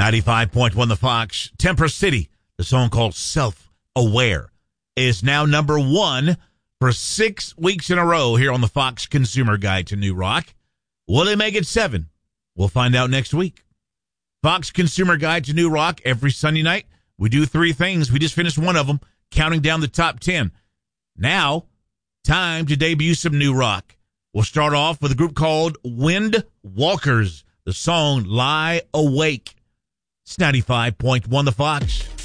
95.1 The Fox. Temper City, the song called Self-Aware, is now number one for 6 weeks in a row here on the Fox Consumer Guide to New Rock. Will it make it 7? We'll find out next week. Fox Consumer Guide to New Rock, every Sunday night, we do 3 things. We just finished one of them, counting down the top 10. Now, time to debut some new rock. We'll start off with a group called Wind Walkers. The song Lie Awake. It's 95.1 The Fox.